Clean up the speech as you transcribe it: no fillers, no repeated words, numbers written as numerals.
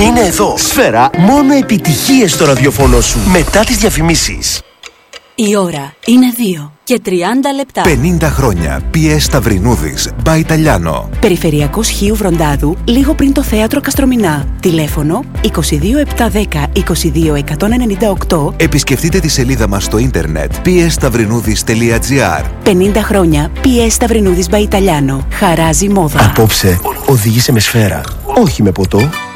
Μείνε εδώ. Σφαίρα, μόνο επιτυχίες στο ραδιοφωνό σου. Μετά τις διαφημίσεις. Η ώρα είναι 2 και 30 λεπτά. 50 χρόνια. PS Σταυρινούδης. By Italiano. Περιφερειακός Χίου Βροντάδου, λίγο πριν το θέατρο Καστρομηνά. Τηλέφωνο 22710 22198. Επισκεφτείτε τη σελίδα μας στο ίντερνετ psstαυρινούδης.gr. 50 χρόνια. PS Σταυρινούδης by Italiano. Χαράζει μόδα. Απόψε οδήγησε με σφαίρα. Όχι με ποτό.